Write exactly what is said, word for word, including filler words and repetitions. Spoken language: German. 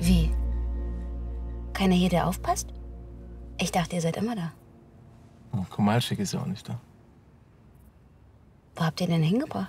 Wie? Keiner hier, der aufpasst? Ich dachte, ihr seid immer da. Oh, Komalczyk ist ja auch nicht da. Wo habt ihr den hingebracht?